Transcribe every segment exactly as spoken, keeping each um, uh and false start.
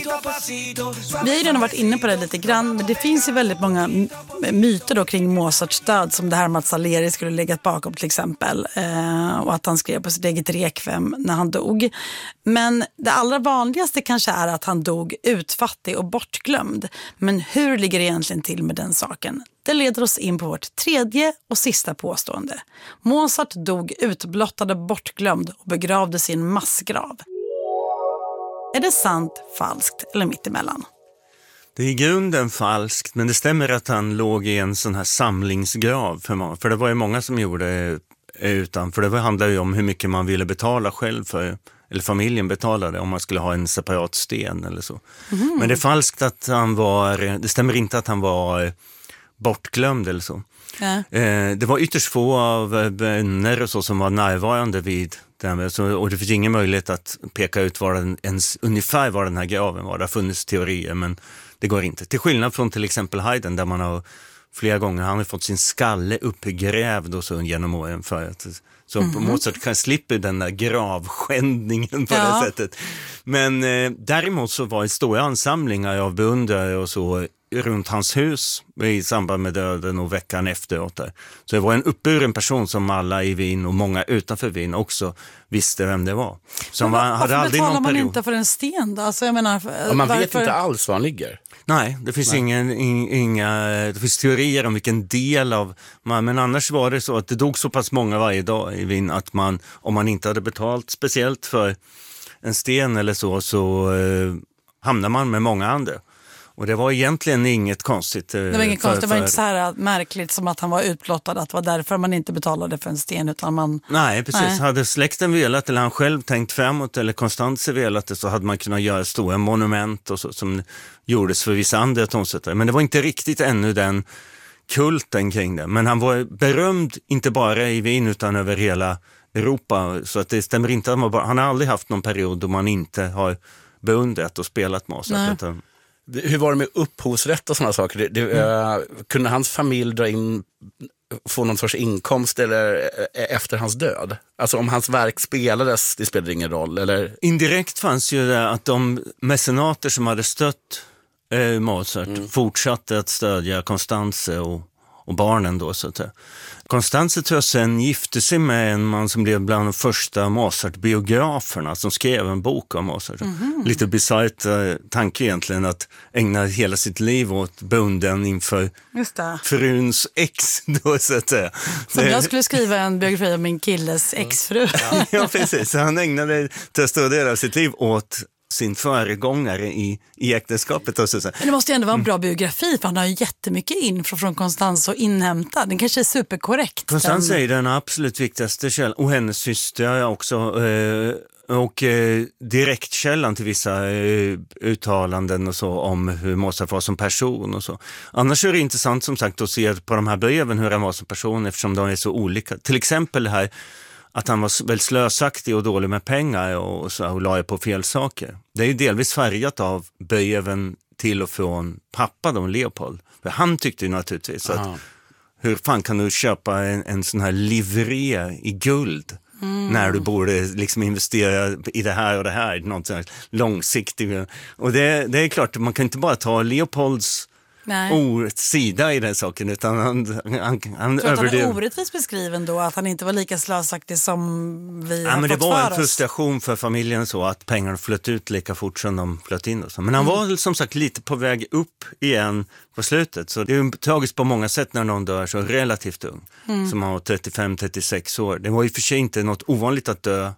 Vi har ju redan varit inne på det lite grann, men det finns ju väldigt många myter då kring Mozarts död, som det här med att Salieri skulle legat bakom till exempel, eh, och att han skrev på sitt eget rekviem när han dog. Men det allra vanligaste kanske är att han dog utfattig och bortglömd. Men hur ligger det egentligen till med den saken? Det leder oss in på vårt tredje och sista påstående. Mozart dog utblottad och bortglömd och begravdes i en massgrav. Är det sant, falskt eller mittemellan? Det är i grunden falskt, men det stämmer att han låg i en sån här samlingsgrav. För, många, för det var ju många som gjorde utan. För det handlar ju om hur mycket man ville betala själv för, eller familjen betalade om man skulle ha en separat sten eller så. Mm. Men det är falskt att han var, det stämmer inte att han var bortglömd eller så. Ja. Eh, det var ytterst få av vänner och så som var närvarande vid den, så, och det finns ingen möjlighet att peka ut var den, ens, ungefär var den här graven var. Det har funnits teorier, men det går inte. Till skillnad från till exempel Haydn, där man har flera gånger han har fått sin skalle uppgrävd och så genom åren för att så mm-hmm. på Mozart kan slippa den där gravskändningen på ja. det sättet. Men eh, däremot så var det stora ansamlingar av beundrare och så runt hans hus i samband med döden och veckan efteråt där. Så det var en uppburen person som alla i Wien och många utanför Wien också visste vem det var. Som var, hade varför aldrig betalar någon man period. inte för en sten då? Alltså jag menar, ja, man varför... vet inte alls var han ligger. Nej, det finns Nej. ingen, in, inga, det finns teorier om vilken del av, man, men annars var det så att det dog så pass många varje dag i Wien att man, om man inte hade betalt speciellt för en sten eller så, så eh, hamnar man med många andra. Och det var egentligen inget konstigt. Det var inget för, konstigt, det var för... inte så här märkligt som att han var utblottad, att det var därför man inte betalade för en sten, utan man... Nej, precis. Nej. Hade släkten velat, eller han själv tänkt framåt, eller Konstanze velat det, så hade man kunnat göra stora monument och så, som gjordes för vissa andra tonsättare. Men det var inte riktigt ännu den kulten kring det. Men han var berömd inte bara i Wien utan över hela Europa. Så att det stämmer inte att man bara... Han har aldrig haft någon period då man inte har beundrat och spelat Mozart. Utan... Hur var det med upphovsrätt och sådana saker? Det, det, mm. uh, kunde hans familj dra in, få någon sorts inkomst eller uh, efter hans död? Alltså om hans verk spelades, det spelade ingen roll? Eller? Indirekt fanns ju det att de mecenater som hade stött uh, Mozart mm. fortsatte att stödja Konstanze och, och barnen då, så att säga. Konstanze tror jag sen gifte sig med en man som blev bland de första Mozart-biograferna, som skrev en bok om Mozart. Mm-hmm. Lite bisarrt eh, tanke egentligen att ägna hela sitt liv åt bunden inför fruns ex då, så att säga. Som det... jag skulle skriva en biografi om min killes exfru. Ja, ja precis. Så han ägnade till stora delar av sitt liv åt sin föregångare i, i äktenskapet. Och så. Men det måste ju ändå vara en bra biografi, för han har ju jättemycket info från Konstanze att inhämta. Den kanske är superkorrekt. Konstanze den... är den absolut viktigaste källan, och hennes syster också. Eh, och eh, direktkällan till vissa eh, uttalanden och så om hur Mozart var som person och så. Annars är det intressant som sagt att se på de här breven hur han var som person, eftersom de är så olika. Till exempel det här att han var väl slösaktig och dålig med pengar och, så, och la på fel saker. Det är ju delvis färgat av breven till och från pappa då, Leopold. För han tyckte ju naturligtvis att Aha. hur fan kan du köpa en, en sån här livré i guld mm. när du borde liksom investera i det här och det här, något sånt långsiktigt. Och det, det är klart, man kan inte bara ta Leopolds ordet sida i den saken, utan han, han, han tror att han är orättvist beskriven då, att han inte var lika slösaktig som vi ja, har men fått det var för en frustration för familjen så att pengarna flöt ut lika fort som de flöt in. Och så. Men han mm. var som sagt lite på väg upp igen på slutet, så det är ju tragiskt på många sätt när någon dör så relativt ung, mm. som har trettiofem till trettiosex år. Det var ju för sig inte något ovanligt att dö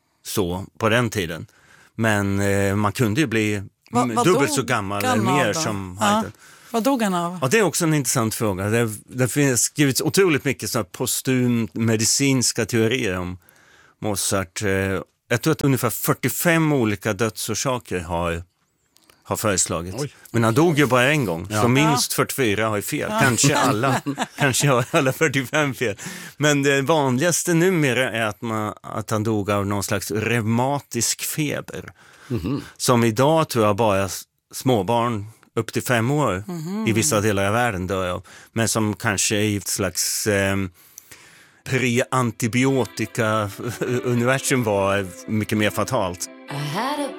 så på den tiden, men eh, man kunde ju bli Va, dubbelt så gammal eller mer då? Som Haydn. Ja. Vad dog han av? Ja, det är också en intressant fråga. Det, det finns skrivits otroligt mycket så postum medicinska teorier om Mozart. Jag tror att ungefär fyrtiofem olika dödsorsaker har, har föreslagits. Oj. Men han dog ju bara en gång. Ja. Så minst fyrtiofyra har ju fel. Ja. Kanske alla. Kanske har alla fyrtiofem fel. Men det vanligaste numera är att, man, att han dog av någon slags reumatisk feber. Mm-hmm. Som idag tror jag bara småbarn upp till fem år mm-hmm. i vissa delar av världen dör jag. Men som kanske i ett slags eh, pre-antibiotika-universum var mycket mer fatalt. I had a